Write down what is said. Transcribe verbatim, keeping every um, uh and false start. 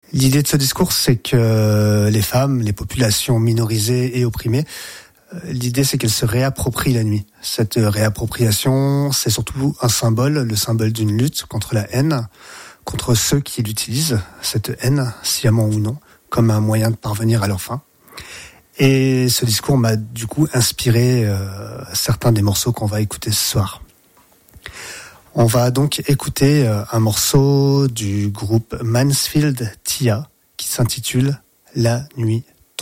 L'idée de ce discours, c'est que les femmes, les populations minorisées et opprimées, l'idée c'est qu'elles se réapproprient la nuit. Cette réappropriation, c'est surtout un symbole, le symbole d'une lutte contre la haine, contre ceux qui l'utilisent, cette haine, sciemment ou non, comme un moyen de parvenir à leur fin. Et ce discours m'a du coup inspiré euh, certains des morceaux qu'on va écouter ce soir. On va donc écouter euh, un morceau du groupe Mansfield Tia qui s'intitule « La nuit tombe ».